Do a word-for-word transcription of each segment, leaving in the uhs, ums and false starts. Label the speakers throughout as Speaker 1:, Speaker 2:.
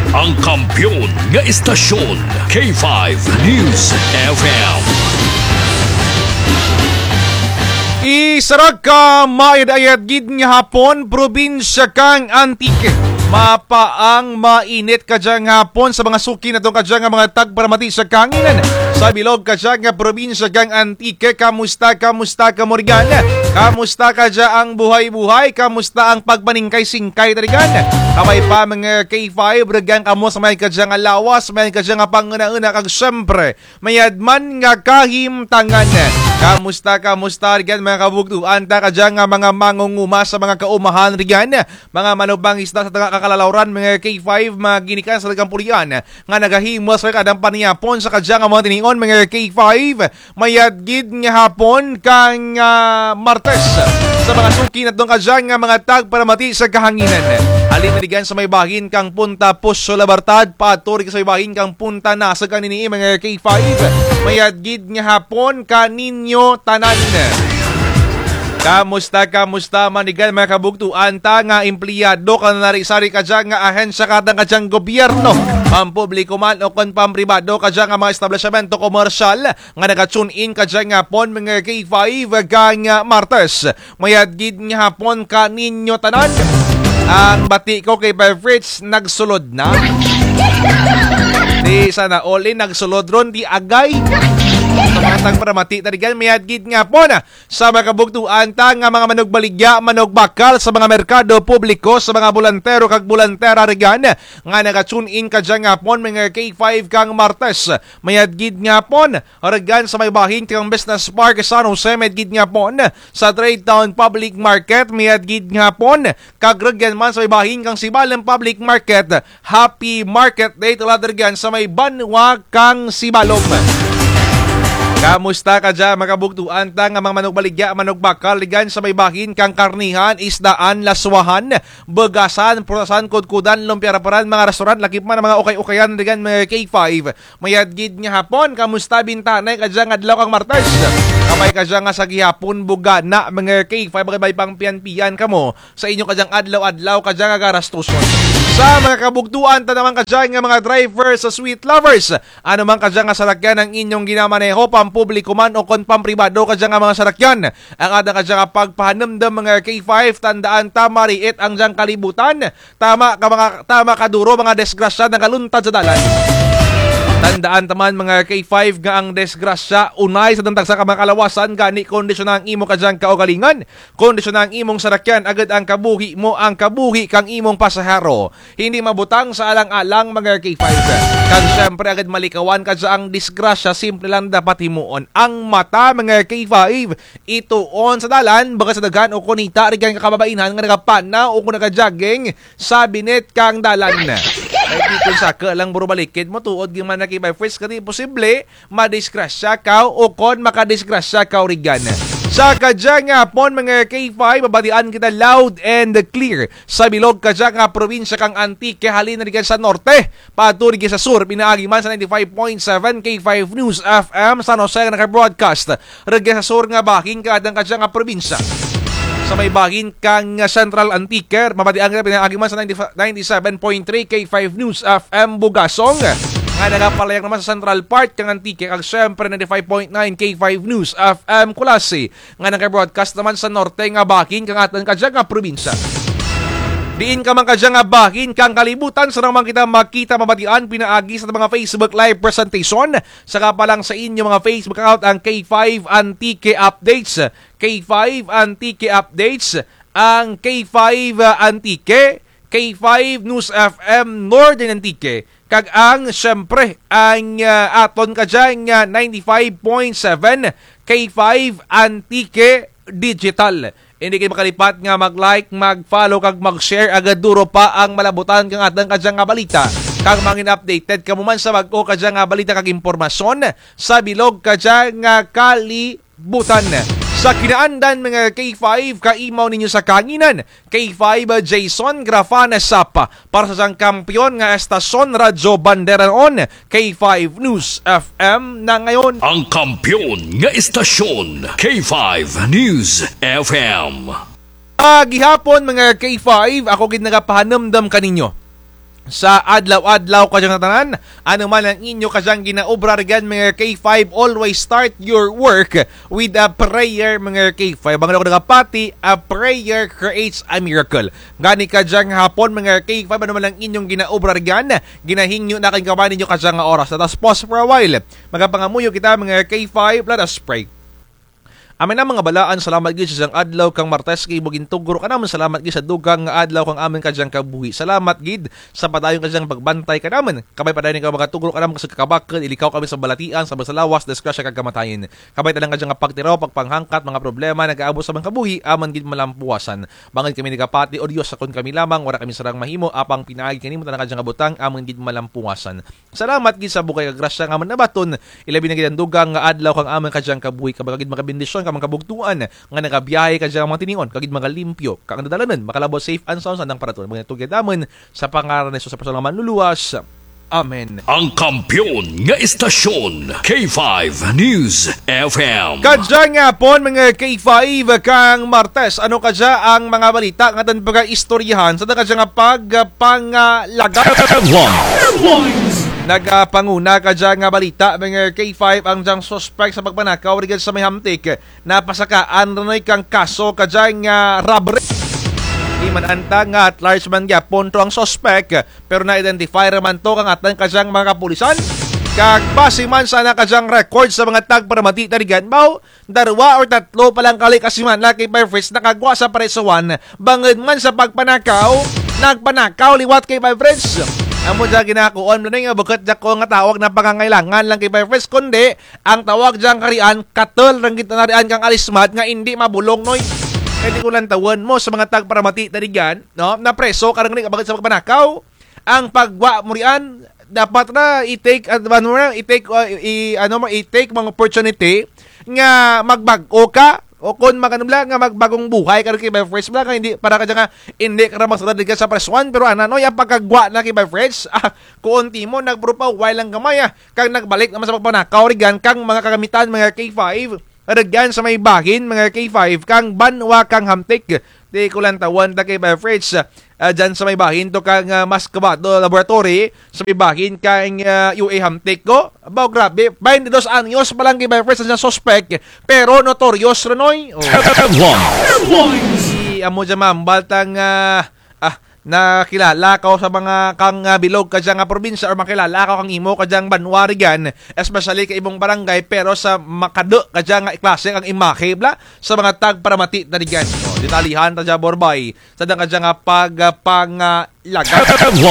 Speaker 1: Ang kampiyon nga istasyon, K five News F M.
Speaker 2: Isarag ka maayad-ayad gid nga hapon, probinsya kang Antique. Mapaang mainit ka dyan hapon sa mga suki na itong kadyang mga tagparamati sa kanginan. Sa bilog ka dyan nga probinsya kang Antique, kamusta, kamusta ka Morgan? Kamusta ka dyan ang buhay-buhay? Kamusta ang pagpaningkay-singkay tarigan? Kamay pa mga K five, ragang kamo sa may kadyang lawas, may kadyang panguna-una kag syempre, mayadman nga kahimtangan. Kamusta, kamusta rigan mga kabugtuan ta kadyang mga mangunguma sa mga kaumahan rigan, mga manubang isda sa tanga kakalauran mga K five, mga ginikan sa dagang pulian nga nagahimos sa kadang paniyapon sa kadyang mga tiningon mga K five, mayadgid nga hapon kang uh, Martes sa mga suki na itong kadyang mga tagparamati sa kahanginan. Halin na rigan sa may bahin kang punta Puso Labartad, paturi ka sa may bahin kang punta nasa kanini mga K five, mayadgid nga hapon kaninyo tanan. Kamusta, kamusta manigan mga kabugtuan ta nga empleyado ka na narisari ka dyan nga ahensya ka ka dyan gobyerno, pampubliko man o kon pampribado ka dyan nga mga establishmento komersyal nga nag-tune in ka dyan nga pon mga K five kang Martes. Mayadgid nga hapon ka ninyo tanan. Ang bati ko kay Five Fritz nagsulod na. Di sana oli nagsulod ron di agay. Sa mga tagparamati tarigan, mayadgid nga po na sa mga kabugtuan ta nga mga manugbaligya, manugbakal sa mga merkado publiko, sa mga bulantero kag bulantera rigan nga naga-tune in ka dyan nga po mga K five kang Martes. Mayadgid nga po rigan sa may bahin kang Business Park San Jose, mayadgid nga po sa Trade Town Public Market, mayadgid nga po kag rigan man sa may bahin kang Sibalang Public Market. Happy Market Day tulad rigan sa may Banwa kang Sibalom. Kamusta ka dyan mga kabugtuan ta nga mga manugbaligya, manugbakal ligan sa may bahin kang karnihan, isdaan, laswahan, bagasan, prutasan, kudkudan, lumpiaraparan, mga restaurant, lakip man mga okay-okayan ligan mga K five. Mayadgid nga hapon, kamusta bintanay ka dyan adlaw kang Martes? Kamay ka dyan nga sa gihapon buga na mga K five, bagay pang piyan-piyan ka mo sa inyo ka dyan adlaw-adlaw ka dyan nga garastusyon. Sa mga kabugtuan ta naman ka dyan nga mga drivers sa sweet lovers, ano man ka dyan nga sarakyan ang inyong ginamaneho, pampubliko man o kon pampribado ka dyan nga mga sarakyan. Ang adang ka dyan nga pagpahanamdam mga K five, tandaan tama riit ang dyan kalibutan, tama ka mga tama kaduro mga desgrasya na kaluntad sa dalan. Tandaan taman mga K five nga ang desgrasya unay sa dantag sa kamakalawasan gani kondisyon ang imo kadyang kaugalingan, kondisyon ang imong sarakyan agad ang kabuhi mo, ang kabuhi kang imong pasahero. Hindi mabutang sa alang-alang mga K five. Kang syempre agad malikawan kadya ang disgrasya, simple lang dapat himuon ang mata mga K five. Ituon sa dalan baka sa dagan o kunita rigang kakababainan nga nagapana o kung nagajogging sa binet kang dalan. Ay kung sa ka lang buro balikid mo tuod gyud man na K five Fritz kadi posible madisgrasya ka o kon makadisgrasya ka rigan. Sa kadyang nga pon mga K five, babadian kita loud and clear sa bilog kadyang nga probinsya kang Antique, halin na rigan sa norte, paturi sa sur, pinaagi man sa ninety-five point seven K five News F M San Jose nga naka-broadcast. Rigan sa sur nga baking kadang kadyang nga probinsya. Sa may bahin kang Central Antique, mabadian nga pinaagi man sa ninety-seven point three K five News F M Bugasong. Nga nagapalayag naman sa Central Part kang Antique, kag syempre ninety-five point nine K five News F M Kulasi. Nga naka-broadcast naman sa norte nga bahin kang atan kadyang nga probinsya. Diin ka man kadyang nga bahin kang kalibutan sa naman kita makita mabatian pinaagi sa mga Facebook live presentation. Saka pa lang sa inyo mga Facebook account ang K five Antique Updates. K five Antique Updates, ang K five Antique, K five News F M Northern Antique, kag ang syempre ang uh, aton kadyang uh, ninety-five point seven K five Antique Digital. Hindi kayo makalipat nga mag-like, mag-follow, kag mag-share agad duro pa ang malabutan kang atang kadyang nga balita. Kag mangin updated ka mo man sa mag-o kadyang nga balita kag impormasyon sa bilog kadyang nga kalibutan. Sa kinaandan mga K five, kaimaw ninyo sa kanginan. K five Jason Grafana Sapa para sa sang kampiyon nga estasyon Radyo Banderaon. K five News F M na ngayon.
Speaker 1: Ang kampiyon nga estasyon, K five News F M.
Speaker 2: Uh, gihapon mga K five, ako gid nagapahanamdam kaninyo sa adlaw-adlaw kadyang tanan, ano man ang inyo kadyang ginaobra rigan mga K five, always start your work with a prayer mga K five. Bangalo ko nagapati, a prayer creates a miracle. Gani kadyang hapon mga K five, ano man ang inyong ginaobra rigan, ginahingyo na kang kaman ninyo kadyang nga oras. Let us pause for a while. Magapangamuyo kita mga K five, let us pray. Amin na mga balaan, salamat gid sa adlaw kang Martes kay bugin tuguro ka naman, salamat gid sa dugang nga adlaw kang amin kadyang kabuhi. Salamat gid sa padayon kadyang pagbantay ka naman. Kabay padayon ka mga tuguro ka naman sa kakabakal, ilikaw kami sa balatian, sa basalawas, disgrasya kag kamatayon. Kabay talang kadyang pagtiraw, pagpanghangkat, mga problema nagaabot sa mga kabuhi, aman gid malampuasan. Bangod kami nagapati o Dios sa kun kami lamang, wala kami sarang mahimo, apang pinaagi kanimo tanang kadyang butang, aman gid malampuasan. Salamat gid sa bukay kag grasya nga man nabaton, ilabi na gid ang dugang nga adlaw kang amin kadyang kabuhi, kabay gid mga bendisyon mga kabugtuan nga nagabiyahe ka dyan mga tinion kagid mga limpyo kang nadalanan makalabo safe and sound sandang paraton mga tugidamon sa pangaran ni Jesus sa personal manluluwas. Amen.
Speaker 1: Ang kampiyon nga istasyon K five News F M.
Speaker 2: Kadya nga po mga K five kang Martes, ano kadya ang mga balita nga tan pag-istoryahan sa kadya nga pagpangalagay. Nagpanguna kadya nga balita mga K five ang jang suspect sa pagpanakaw rigid sa may hamtik napasakaan ranoy kang kaso kadya nga robbery. Iman anta nga at large man gyapon to ang suspect pero na-identify raman to kang atan kadyang mga kapulisan. Kag base man sa nakadyang record sa mga tagparamati tarigan bao, darwa or tatlo palang kali kasiman laki by friends nakagwa sa presuan bangod man sa pagpanakaw, nagpanakaw liwat kay by friends. Amo dyan ginakuon mo na nga bukat dyan ko nga tawag na pangangailangan lang kay by friends kundi ang tawag dyan karian katol ranggit na narian kang alismat nga hindi mabulong noy. Kaya di ko lang tawon mo sa mga tagparamati tarigan no, na preso karang ni bakit sa pagpanakaw ang pagwa mo rian dapat na i-take ano na i-take uh, i ano mo i-take mga opportunity nga magbag-o ka o kun maganum lang nga magbagong buhay karon kay by friends lang hindi para ka nga hindi ka masarad sa press one pero ano no yung pagkagwa na kay by friends ah, kuunti mo nagprupa while lang gamay ah, kang nagbalik naman sa pagpanakaw rigan kang mga kagamitan mga K five Aragyan sa may bahin, mga K five, kang banwa kang hamtik. Di ko lang tawan ta kay by friends. Uh, dyan sa may bahin, to kang uh, Mascabado Laboratory, sa may bahin kang uh, U A hamtik ko. Abaw, grabe. twenty-dos anyos pa lang kay by friends na suspect. Pero notorious ranoy. Oh. Si amo dyan ma'am, batang uh, ah, nakilala ka sa mga kang uh, bilog ka dyan nga probinsya or makilala ka kang imo ka dyan banwarigan especially ka ibong barangay pero sa makado ka dyan nga klase kang imahe bla sa mga tagparamati na digan no, ditalihan ta dyan borbay sa dyan ka dyan nga pagpangalaga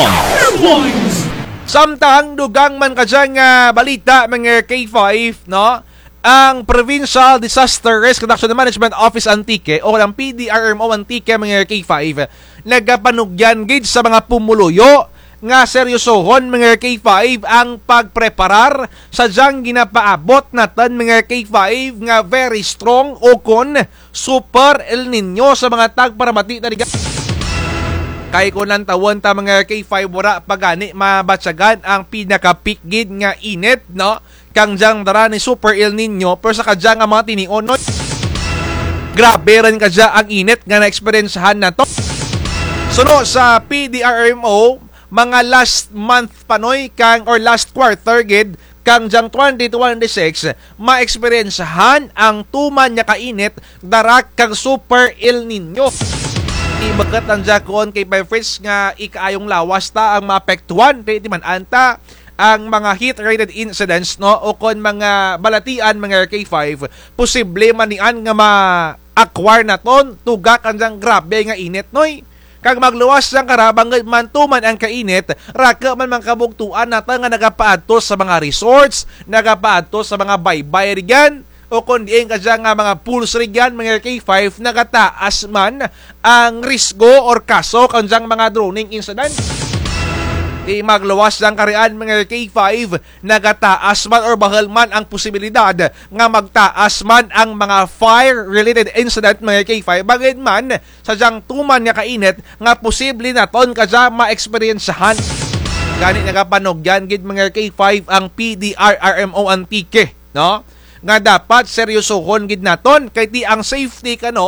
Speaker 2: samtang dugang man ka dyan nga balita mga K five no. Ang Provincial Disaster Risk Reduction and Management Office Antique o ang P D R M O Antique mga K five nagapanugyan gid sa mga pumuluyo nga seryosohon mga K five ang pagpreparar sa diyang ginapaabot natin mga K five nga very strong o kon super El Nino sa mga tagparamati na riga. Kay ko lang tawon ta mga K five wala pagani mabatsagan ang pinaka-peak gid nga init no kang diyang dara ni Super El Nino pero sa kadyang nga mga tinion no? Grabe rin kadya ang init nga na-experiencehan na to. So no, sa P D R M O mga last month panoy kang or last quarter gid kang diyang twenty twenty-six ma-experiencehan ang tuman nya kainit dara kang Super El Nino. Ibagat ang jakon kay by friends nga ikaayong lawas ta ang maapektuhan kay timan anta ang mga heat-related incidents no o kon mga balatian mga K five posible manian nga ma-acquire na ton tugak ang grabe nga init noy kag magluwas sang karabang man tuman ang kainit raka man man kabugtuan nata nga nagapaadto sa mga resorts nagapaadto sa mga baybay rigan o kon diin kadya nga mga pools rigan mga K five nagataas man ang risgo or kaso kanjang mga droning incident. Di magluwas lang karian mga K five nagataas man or bahal man ang posibilidad nga magtaas man ang mga fire-related incident mga K five bagay man sa diyang tuman nga kainit nga posible na ton kadya ma-experiencehan. Gani nagapanugyan gid mga K five ang P D R R M O Antique no nga dapat seryosohon gid naton kay ti ang safety kano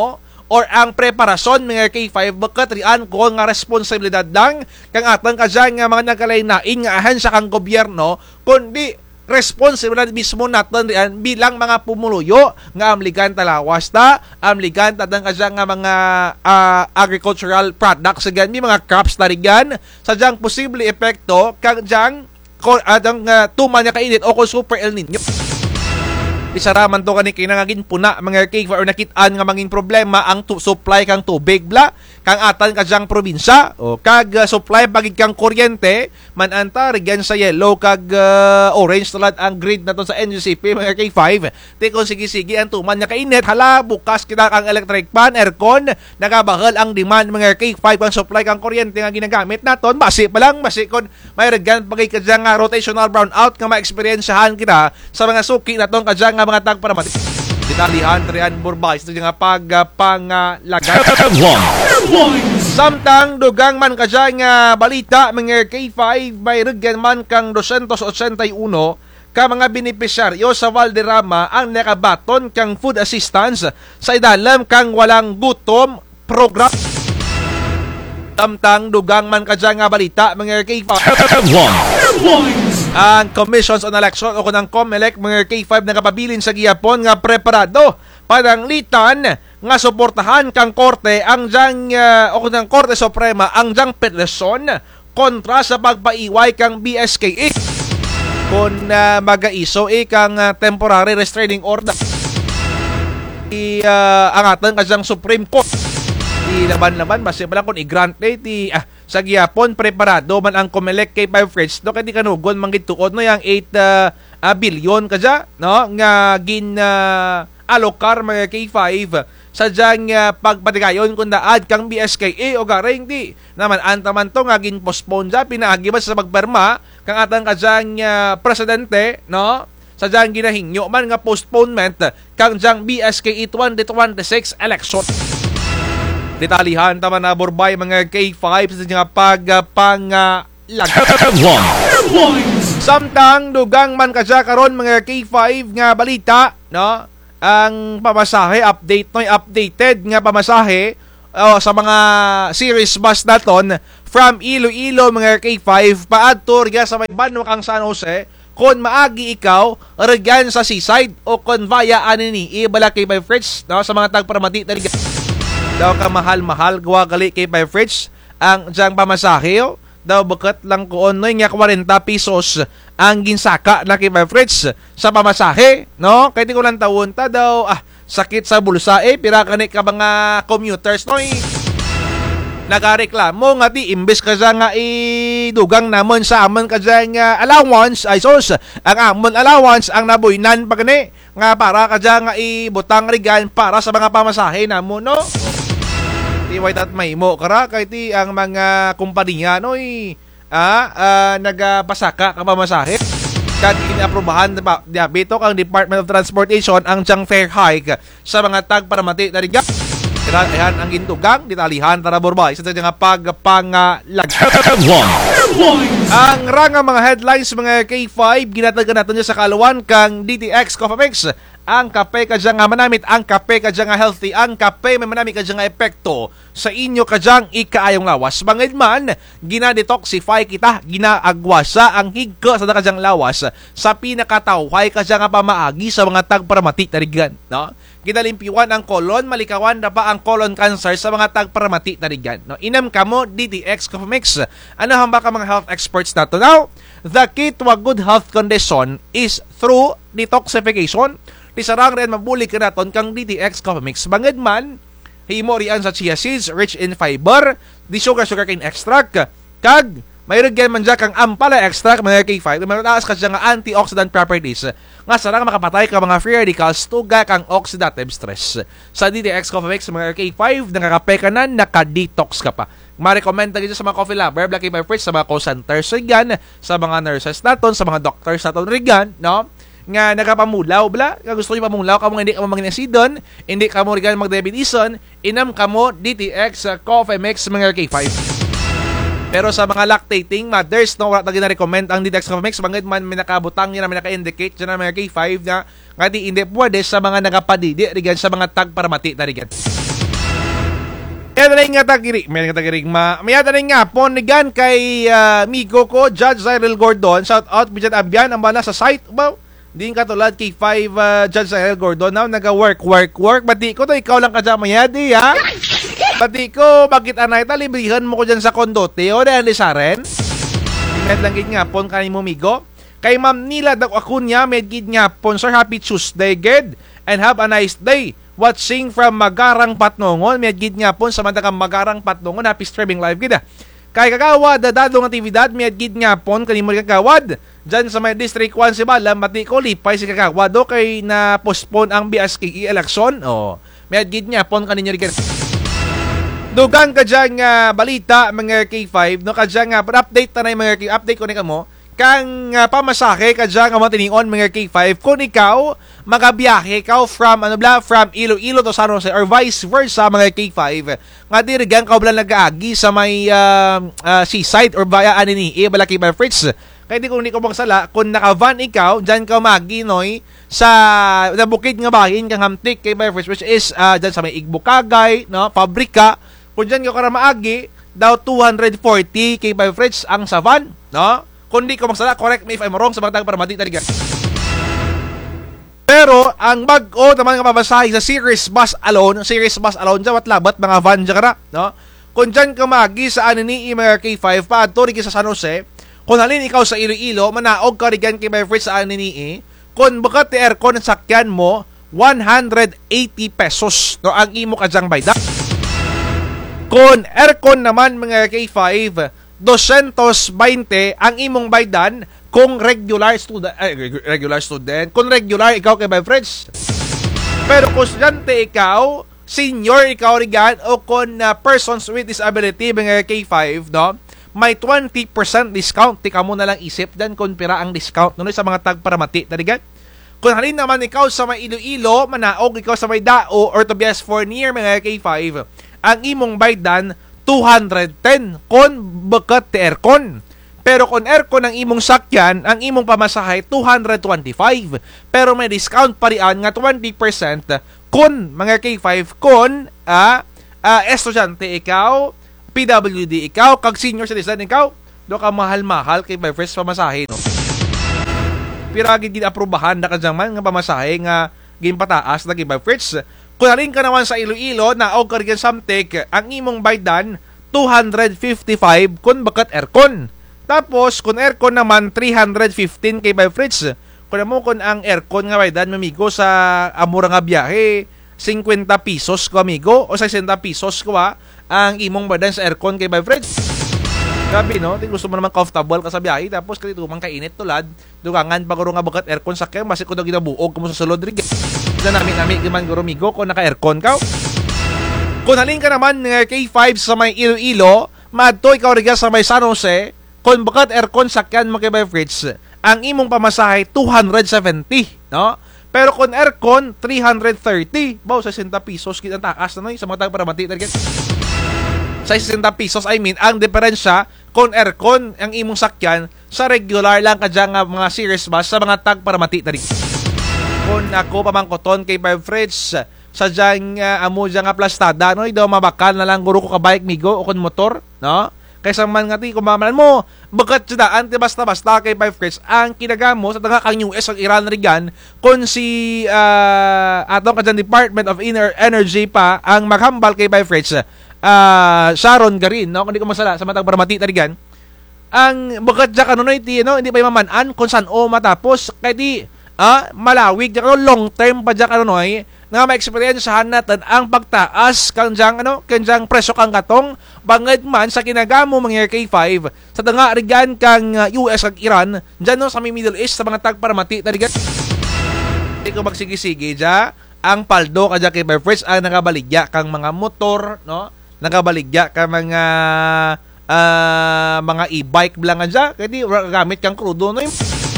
Speaker 2: or ang preparasyon mga K five bakat rian ko nga responsibilidad lang kang atang kadyan nga mga nagkalain-lain nga ahensya kang gobyerno kundi responsibilidad mismo natin rian bilang mga pumuluyo nga amligan talawas ta amligan tadang kadyan nga mga uh, agricultural products again may mga crops na rigan sadyang posible epekto kang dyan adang uh, tuman nga kainit o kung super El Nino. Isaraman to kani kinangagin puna mga K five or nakitaan nga manging problema ang tu- supply kang tubig bla kang atan kadyang probinsya o kag uh, supply pagid kang kuryente man anta rigan sa yellow kag uh, orange tulad ang grid naton sa N G C P mga K five ti kon sige-sige ang tuman nga kainit hala bukas kita kang electric fan aircon nagabahal ang demand mga K five ang supply kang kuryente nga ginagamit naton basi pa lang basi kon may rigan pagid kadyang uh, rotational brownout nga maeksperiensyahan kita sa mga suki naton kadyang nga mga tagparamati ditalihan trian burbay sa nga pagpangalagay samtang dugang man kadya nga balita mga K five may rigan man kang two eighty-one ka mga benepisyaryo sa Valderrama ang nakabaton kang food assistance sa idalam kang walang gutom program. Samtang dugang man kadya nga balita mga K five ang Commissions on Election o kunang COMELEC mga K five nakapabilin sa gihapon nga preparado parang litan nga suportahan kang korte ang jang uh, o kunang Korte Suprema ang jang petisyon kontra sa pagpaiway kang B S K A kung uh, magaiso eh kang uh, temporary restraining order i uh, ang atang kajang Supreme Court di laban-laban basta pala kung i-grant eh ti ah, sa gihapon preparado man ang COMELEC K five Friends no kay di kanugon manggituod no yang eight uh, uh, billion kadya no nga gin uh, alokar mga K five sa diyang uh, pagpatigayon kung naad kang B S K A o garay hindi naman antaman to nga gin postpone dya pinaagibas sa pagperma kang atang kadyang uh, presidente no sa diyang ginahingyo man nga postponement kang diyang B S K A twenty twenty-six election. Detalihan tama na borbay mga K five sa nga pagpangalag. Samtang dugang man kadya karon mga K five nga balita no ang pamasahe update noy updated nga pamasahe oh, sa mga series bus naton from Iloilo mga K five paadto riga sa may banwa kang San Jose kon maagi ikaw rigan sa seaside o kon via anini ibala K five Fridge no sa mga tagparamati na riga daw ka mahal-mahal gawa gali kay by Fridge ang diyang pamasahe daw bakat lang ko noy nga forty pesos ang ginsaka na kay by Fridge sa pamasahe no kay di ko lang tawon ta daw ah sakit sa bulsa eh pira kani ka mga commuters noy nagareklamo nga ti imbes ka nga idugang namon sa amon ka nga allowance ay sos ang amon allowance ang nabuynan pa gani nga para ka nga ibutang rigan para sa mga pamasahe namon no ti white at may mo kara kay ti ang mga kumpanya noy ah, ah nagapasaka ka pamasahe kad inaprubahan ba diabito kang Department of Transportation ang tiyang fare hike sa mga tagparamati na riga ayan ang gintugang ditalihan tara borbay sa nga pagpangalag ang ranga mga headlines mga K five ginatagan natin sa kaluan kang D T X Cofamix ang kape kadyang nga manamit ang kape kadyang nga healthy ang kape may manamit kadyang nga epekto sa inyo kadyang ikaayong lawas bangid man ginadetoxify kita ginaagwasa ang higka sa kadyang lawas sa pinakatawhay kadyang nga pamaagi sa mga tagparamati tarigan no ginalimpiwan ang kolon malikawan na pa ang colon cancer sa mga tagparamati tarigan no inam kamo D T X Cofamix ano hamba ka mga health experts nato now the key to a good health condition is through detoxification. Pisarang rin mabuli ka naton kang D T X Cofamix. Bangad man, himo riyan sa chia seeds, rich in fiber, di sugar sugar cane extract, kag, mayroon gan man dyan kang ampala extract, mga K five, mayroon taas ka dyan nga antioxidant properties, nga sarang makapatay ka mga free radicals, tuga kang oxidative stress. Sa D T X Cofamix, mga K five, nakakape ka na, nakadetox ka pa. Ma-recommend tayo sa mga coffee lover, Black K five Fridge, sa mga call centers rigan, sa mga nurses naton, sa mga doctors naton rigan, no? Nga nagapamulaw bla nga gusto niyo pamulaw kamo hindi ka mo magnesidon hindi ka mo rigan magdiabeteson inam ka mo D T X uh, Cofamix mga K five pero sa mga lactating mothers no wala na recommend ang D T X Cofamix bangid man may nakabutang niya na may naka-indicate diyan mga K five na nga di hindi pwede sa mga nagapadidi rigan sa mga tagparamati na rigan May taning nga tagirig, may nga tagirig ma. May taning nga ponigan kay uh, Migo ko, Judge Cyril Gordon. Shout out Bijan Abyan ang bala sa site. Ba, din katulad kay five uh, Judge Cyril Gordon now naga-work work work. Bati ko to ikaw lang kadya mayadi ha. Bati ko bakit anay ta librihan mo ko diyan sa kondote o dahil lisaren. Med lang gid nga pon kanimo Migo. Kay Ma'am Nila Dag Acuña med gid nga pon sir happy Tuesday gid and have a nice day. Watching from Magarang Patnongon, may gid nga pon sa mandagang Magarang Patnongon, happy streaming live gid. Kay kagawad dadadong aktibidad, may gid nga pon kanimo kagawad. Diyan sa may District one si Bala, mati ko lipay si kagawad do kay na postpone ang B S K E election. Oh, may gid nga pon kaninyo rin. Dugang ka dyan nga balita mga K five, no kadyan nga update tanay mga K update ko ni kamo. Kang uh, pamasahe ka dyan nga matinion mga K five kung ikaw magabiyahe ikaw from ano bla from Iloilo to San Jose or vice versa mga K five nga dirigan ka bala nag-aagi sa may uh, uh, seaside or via anini e bala kay Fritz kay di ko ni ko magsala kung naka-van ikaw dyan ka maginoy sa na bukid nga bahin kang hamtik kay Fritz which is uh, dyan sa may Igbukagay no pabrika kung dyan ka kara maagi daw two hundred forty kay Fritz ang sa van no. Kung di ko magsala, correct me if I'm wrong sa mga para mati talaga. Pero, ang bag-o naman nga mabasahin sa series bus alone, series bus alone dyan, wat labat, mga van dyan ka na, no? Kung dyan ka magi sa anini mga K five, paadto rin sa San Jose, kung halin ikaw sa Iloilo, manaog ka rin kay my friends sa anini, kung bakat ti aircon ang sakyan mo, one hundred eighty pesos, no? Ang imo ka dyang bayda. Kung aircon naman mga K five, two twenty ang imong baydan kung regular student eh, regular student kung regular ikaw kay my friends pero kung estudyante ikaw senior ikaw rigan o kung uh, persons with disability mga K five no may twenty percent discount tika mo na lang isip dan kung pira ang discount no sa mga tagparamati tarigan kung halin naman ikaw sa may Iloilo manaog ikaw sa may Dao or to B S four near mga K five ang imong baydan two hundred ten kon bakat ti aircon. Pero kung aircon ang imong sakyan, ang imong pamasahe two hundred twenty-five. Pero may discount pa riyan nga twenty percent kun mga K five kun ah, ah, estudyante ikaw, P W D ikaw, kag senior citizen ikaw, do ka mahal-mahal kay my first pamasahe no. Piragi gid aprobahan na kadyaman nga pamasahe nga gimpataas na kay my first. Kung halin ka naman sa Iloilo na og kargan samtek, ang imong baydan two hundred fifty-five kun bakat aircon. Tapos kung aircon naman three hundred fifteen kay by Fritz. Kung mo kun ang aircon nga baydan mamigo sa amura nga biyahe fifty pesos ko amigo o sixty pesos ko ha, ang imong baydan sa aircon kay by Fritz. Grabe no, gusto mo naman comfortable ka sa biyahe tapos kali tumang kainit tulad dugangan paguro nga bakat aircon sakyan basi ko daw ginabuog kamo sa sulod rig. Na nami-nami giman guro migo kung naka-aircon ka. Kung halin ka naman ng K five sa may Iloilo, madto ikaw rin sa may San Jose, kung bakat aircon sakyan mo kay by Fritz, ang imong pamasahe two hundred seventy, no? Pero kung aircon three hundred thirty, baw sixty pesos kita takas na no sa mga tagparamati target. Sa sixty pesos, I mean, ang diferensya kung aircon ang imong sakyan sa regular lang kadya nga mga series bus sa mga tagparamati target. Kung ako pamangkoton kay Five Fritz sa dyan uh, amo dyan nga plastada no daw mabakal na lang guro ko ka bike migo o kun motor no kaysa man nga ti kumamalan mo bagat daan ti basta-basta kay Five Fritz ang kinagamo sa taga kang U S ang Iran rigan kung si uh, atong kadyan Department of Inner Energy pa ang maghambal kay Five Fritz uh, Sharon Garin no kundi ko masala sa matang paramati rigan ang bagat dyan kanunoy ti no hindi pa mamanan kung saan o matapos kay di Ah, malawig diyan long term pa diyan ano noy nga ma-experience natin ang pagtaas kanjang ano kanjang presyo kang katong bangad man sa kinagamo mga K five sa tanga rigan kang uh, U S ag Iran diyan no sa Middle East sa mga tagparamati tarigan di ko magsigi-sige ja ang paldo kadya kay First ang nagabaligya kang mga motor no nagabaligya kang mga uh, mga e-bike lang adya kay gamit kang crudo no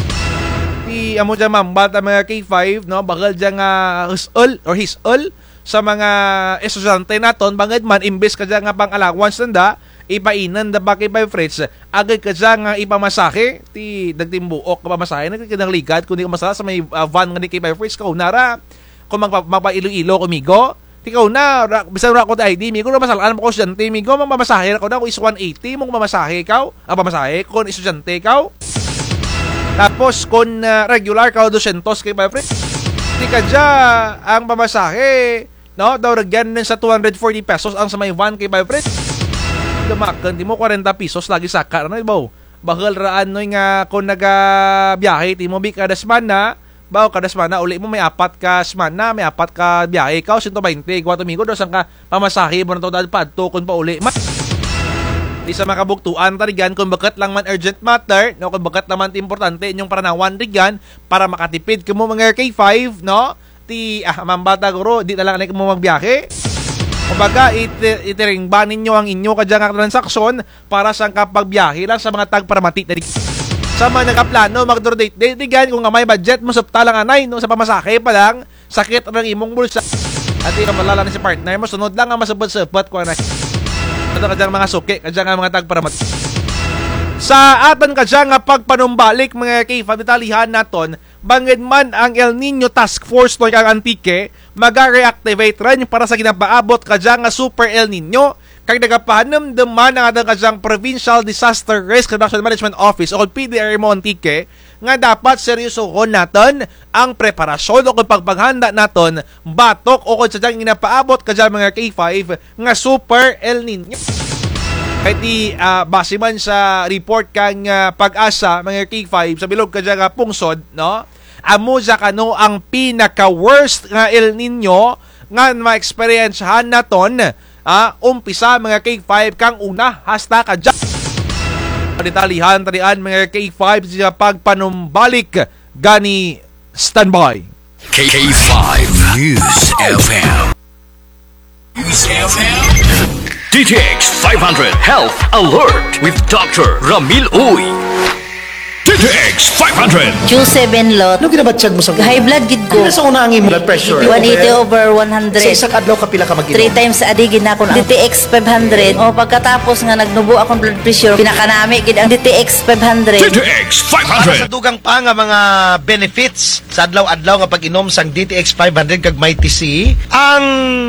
Speaker 2: i amo dyan mambata mga K five no bakal dyan nga uh, his all or his all sa mga estudyante naton bangad man imbes ka dyan nga pang allowance nanda ipainan da ba kay Five Fritz agad ka dyan nga ipamasahe ti dagtimbuok ka pamasahe nagkikidang ligad kundi ka masala sa may uh, van nga ni kay Five Fritz ka unara kung magpa, magpa Iloilo kumigo Tikaw na, ra, bisan ra ko I D, mi ko na masalaan mo ko estudyante, mi ko mamamasahe ko na ko is one eighty mong mamasahe ikaw, ang pamasahe kung estudyante ikaw. Tapos kung uh, regular ka two hundred kay my friend, di ka dya ang pamasahe, no? Daw ragyan din sa two hundred forty pesos ang sa may van kay my friend. Dumakan, di mo forty pesos lagi saka, ano ibaw? Bahal raan no nga kung nagabiyahe, ti mo bi kada semana, baw kada semana uli mo may apat ka semana, may apat ka biyahe, ikaw one twenty, kuwato minggo, doon ka pamasahe mo na ito dahil padto kung pa uli. Ma- di sa makabuktuan tarigan kung bakat lang man urgent matter, no? Kung bakat naman importante inyong paranawan rigan para makatipid ka mo mga K five, no? Ti, ah, mambata guro, di na lang mo magbiyahe. Kumbaga, it- itiringbanin nyo ang inyo kadyang transaksyon para sa kapagbiyahe lang sa mga tagparamati na sa mga nakaplano, mag-date date kung may budget mo sa talang anay, no, sa pamasake pa lang, sakit ng imong bulsa. At ikaw malala na si partner mo, sunod lang ang masabot-sabot ko na. Ito kadyang mga suki, kadyang mga tagparamati. Sa atan kadyang pagpanumbalik mga K five, detalihan naton, bangid man ang El Nino Task Force no kang antike, mag-reactivate rin para sa ginapaabot kadyang nga Super El Nino, kag nagapahanamdaman ang atang kadyang Provincial Disaster Risk Reduction Management Office o P D R mo antike, nga dapat seryosohon naton ang preparasyon o kung pagpaghanda naton batok o kung sadyang ginapaabot kadyang mga K five nga Super El Nino. Kahit di uh, base man sa report kang uh, pag-asa mga K five sa bilog kadyang uh, pungsod, no? Amo sa kano ang pinaka-worst nga El Nino nga ma-experiencehan naton, uh, umpisa mga K five kang una hasta kadya. Detalihan talian mga K five sa pagpanumbalik gani standby.
Speaker 1: K five News F M. News F M. D T X five hundred Health Alert with Doctor Ramil Uy. D T X five hundred.
Speaker 3: Q seven lot.
Speaker 4: Ano ginabatsyag mo sa
Speaker 3: High blood gid ko.
Speaker 4: Ano sa una ang imo blood pressure?
Speaker 3: one eighty over one hundred.
Speaker 4: Sa isang adlaw kapila ka mag-inom?
Speaker 3: Three times a day gid na ako D T X five hundred. O pagkatapos nga nagnubo akong blood pressure, pinakanami gid ang D T X five hundred.
Speaker 1: D T X five
Speaker 4: Para sa
Speaker 1: hundred.
Speaker 4: dugang pa nga mga benefits sa adlaw-adlaw nga pag-inom sang D T X five hundred kag may T C, ang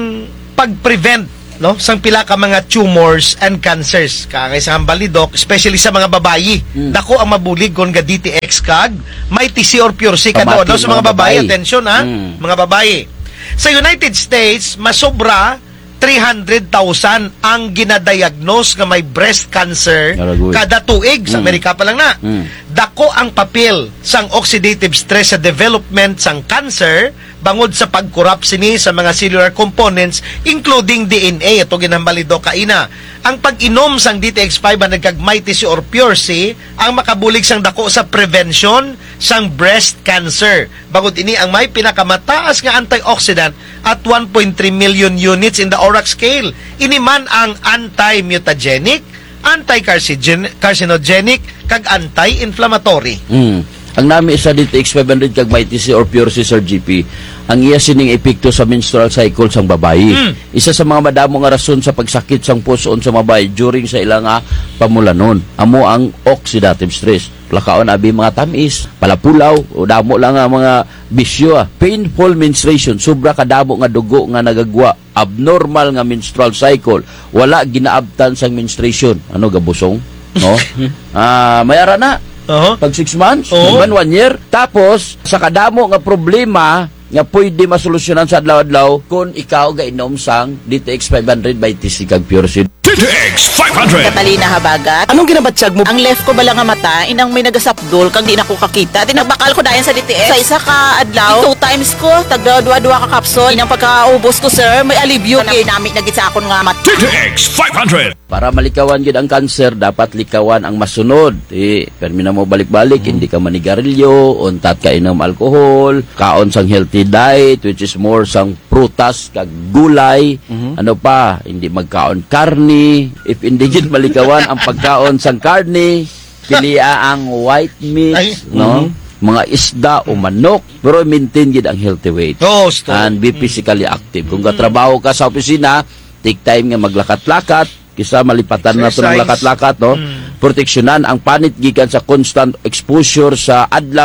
Speaker 4: pag-prevent no sang pila ka mga tumors and cancers kagay sa balidok, especially sa mga babayi. Mm. Dako ang mabulig kon ga D T X kag may T C or Pure C kadto daw sa mga babayi. Attention ha, mm. mga babayi. Sa United States, masobra three hundred thousand ang ginadiagnose nga may breast cancer kada tuig. Sa Amerika pa lang na. Mm. Dako ang papel sang oxidative stress sa development sang cancer bangod sa pagkurap sini sa mga cellular components including D N A. Ito ginambalido kaina. Ang pag-inom sang D T X five hundred kag may T C or Pure C ang makabulig sang dako sa prevention sang breast cancer. Bangod ini ang may pinakamataas nga antioxidant at one point three million units in the O R A C scale. Ini man ang anti-mutagenic, anti-carcinogenic, kag anti-inflammatory.
Speaker 5: Mm. Ang nami sa D T X five hundred kag may T C or Pure C, Sir G P, ang iya sining epekto sa menstrual cycle sang babayi. Mm. Isa sa mga madamo nga rason sa pagsakit sang puson sa babayi during sa ilang nga pamulanon. Amo ang oxidative stress. Plakaon abi mga tamis, palapulaw, o damo lang nga mga bisyo. Ah. Painful menstruation, sobra kadamo nga dugo nga nagagwa. Abnormal nga menstrual cycle. Wala ginaabtan sang menstruation. Ano gabusong? No? Ah, mayara na.
Speaker 4: Uh-huh.
Speaker 5: Pag six months,
Speaker 4: uh-huh.
Speaker 5: man one year. Tapos, sa kadamo nga problema nga pwede masolusyonan sa adlaw-adlaw kung ikaw gainom sang D T X five hundred by T C kag Pure C.
Speaker 1: D T X five hundred.
Speaker 6: Katalina Habagat.
Speaker 4: Anong ginabatsyag mo?
Speaker 6: Ang left ko bala nga mata, inang may nagasapdol kang di na ko kakita. Tinagbakal ko dayan sa D T X. Sa isa ka adlaw, two times ko, tagdwa-dwa ka kapsol. Inang pagkaubos ko, sir, may alibyo. Kanami nagit sa akon nga mata.
Speaker 1: D T X five hundred.
Speaker 5: Para malikawan gid ang cancer, dapat likawan ang masunod. Eh, permi na mo balik-balik, mm-hmm. hindi ka manigarilyo, untat ka inom alcohol, kaon sang healthy diet, which is more sang prutas, kag gulay, mm-hmm. ano pa, hindi magkaon karni. If hindi gid malikawan ang pagkaon sang karni, pilia ang white meat, Ay, no? Mm-hmm. mga isda o manok, pero maintain gid ang healthy weight.
Speaker 4: Oh,
Speaker 5: and be physically active. Kung katrabaho ka sa opisina, take time nga maglakat-lakat, kisa malipatan na ito ng lakat-lakat, no? Mm. Proteksyonan ang panit gikan sa constant exposure sa adlaw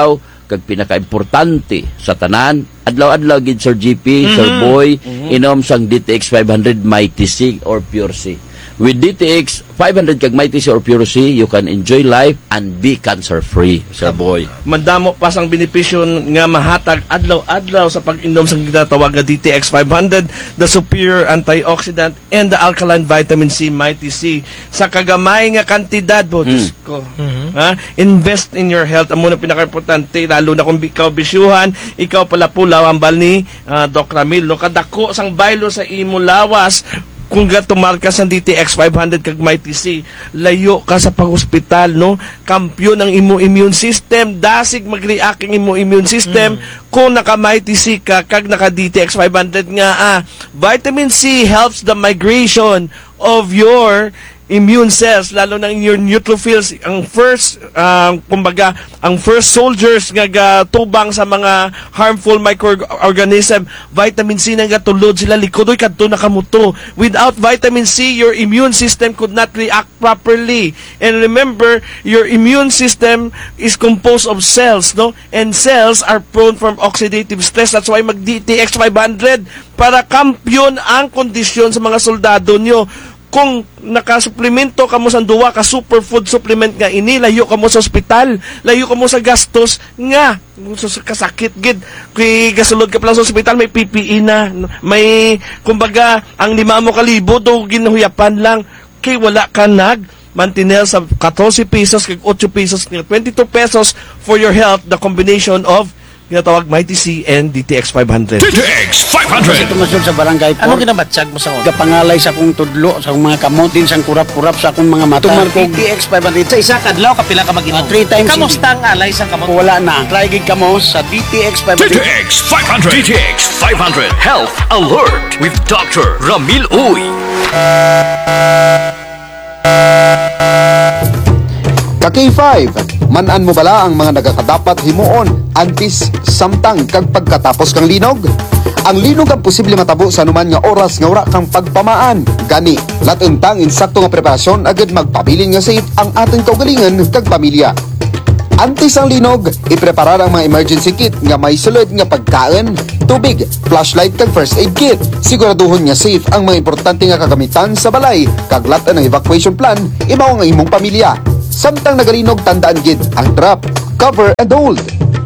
Speaker 5: kag pinakaimportante sa tanan, adlaw-adlaw gid Sir G P, Sir Boy, inom sang D T X five hundred Mighty C or Pure C. With D T X five hundred kag Mighty C or Pure C, you can enjoy life and be cancer-free, Sir Boy.
Speaker 7: Mandamo pa sang benepisyo nga mahatag adlaw-adlaw sa pag-inom sa ginatawag nga D T X five hundred, the superior antioxidant and the alkaline vitamin C Mighty C sa kagamay nga kantidad po. Diyos ko. Ha? Invest in your health. Amo na pinaka-importante, lalo na kung ikaw bisyuhan, ikaw pala pulaw ang bal ni uh, Doc Ramil. No? Kadako sang baylo sa imo lawas. Kung gatumar ka sa D T X five hundred kag Mighty C, layo ka sa pag-hospital, no? Kampyon ang imo immune system, dasig mag-react ang imo immune system mm. kung naka-Mighty C ka kag naka-D T X five hundred nga. Ah, vitamin C helps the migration of your immune cells, lalo na your neutrophils, ang first, uh, kumbaga, ang first soldiers nga gatubang sa mga harmful microorganism, vitamin C na gatulod sila likodoy kadto nakamuto. Without vitamin C, your immune system could not react properly. And remember, your immune system is composed of cells, no? And cells are prone from oxidative stress. That's why mag-D T X five hundred para kampyon ang kondisyon sa mga soldado nyo. Kung nakasuplemento ka mo sa duwa ka superfood supplement nga ini, layo ka mo sa ospital, layo ka mo sa gastos nga kasakit gid. Kay gasulod ka pa lang sa ospital, may P P E na, may kumbaga ang lima mo kalibo do ginuhuyapan lang, kay wala ka nag mantinel sa fourteen pesos kag eight pesos, twenty-two pesos for your health, the combination of ginatawag Mighty C and D T X five hundred.
Speaker 1: D T X five hundred.
Speaker 8: Ito masud sa barangay po.
Speaker 4: Ano ginabatsag mo sa mga
Speaker 8: Kapangalay sa akong tudlo, sa akong mga kamot, din sang kurap-kurap sa akong mga mata. Tumar ko D T X five hundred.
Speaker 4: sa isa kadlaw kapila ka mag-inom?
Speaker 8: Three times.
Speaker 4: Kamusta ang alay sa kamot?
Speaker 8: Wala na. Try gid kamo sa D T X five
Speaker 1: D T
Speaker 8: hundred.
Speaker 1: X five hundred. D T X five hundred Health Alert with Doctor Ramil Uy.
Speaker 9: Ka K five, manan mo bala ang mga nagakadapat himuon antis samtang kag pagkatapos kang linog? Ang linog ang posible matabo sa anuman nga oras nga wala kang pagpamaan. Gani, latintang insakto nga preparasyon agad magpabilin nga safe ang ating kaugalingan kag pamilya. Antes ang linog, ipreparar ang mga emergency kit nga may sulod nga pagkain, tubig, flashlight kag first aid kit. Siguraduhon nga safe ang mga importante nga kagamitan sa balay, kag latan ang evacuation plan, imaw ang imong pamilya. Samtang nagalinog, tandaan gid ang drop, cover and hold.